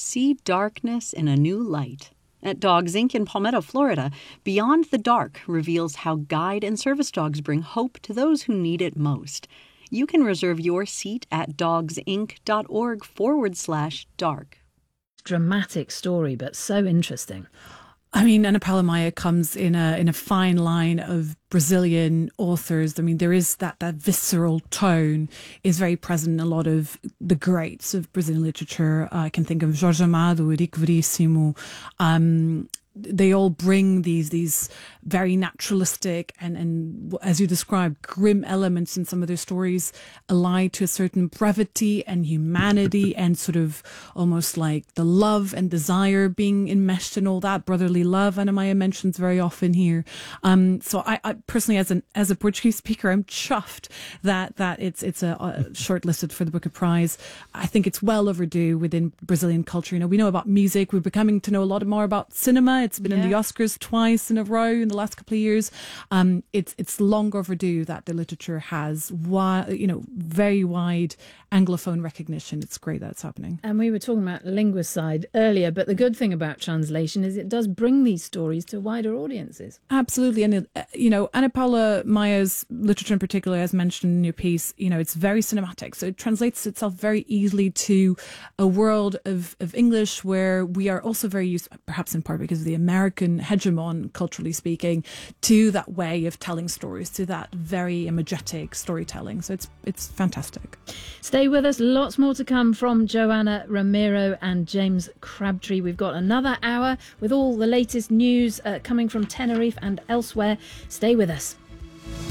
See darkness in a new light. At Dogs Inc. in Palmetto, Florida, Beyond the Dark reveals how guide and service dogs bring hope to those who need it most. You can reserve your seat at dogsinc.org/dark. Dramatic story, but so interesting. I mean, Ana Paula Maia comes in a fine line of Brazilian authors. I mean, there is that visceral tone is very present in a lot of the greats of Brazilian literature. I can think of Jorge Amado, Eurico Verissimo. They all bring these very naturalistic and as you described, grim elements in some of their stories, allied to a certain brevity and humanity and sort of almost like the love and desire being enmeshed in all that brotherly love. Ana Maia mentions very often here. So I personally, as a Portuguese speaker, I'm chuffed that it's shortlisted for the Booker Prize. I think it's well overdue within Brazilian culture. You know, we know about music. We're becoming to know a lot more about cinema. It's been in the Oscars twice in a row in the last couple of years. It's long overdue that the literature has very wide Anglophone recognition. It's great that it's happening. And we were talking about linguicide earlier, but the good thing about translation is it does bring these stories to wider audiences. Absolutely. And, Ana Paula Maia's literature in particular, as mentioned in your piece, it's very cinematic. So it translates itself very easily to a world of English where we are also very used, perhaps in part because of the American hegemon, culturally speaking, to that way of telling stories, to that very imagetic storytelling. So it's fantastic. Stay with us. Lots more to come from Joanna Ramiro and James Crabtree. We've got another hour with all the latest news coming from Tenerife and elsewhere. Stay with us.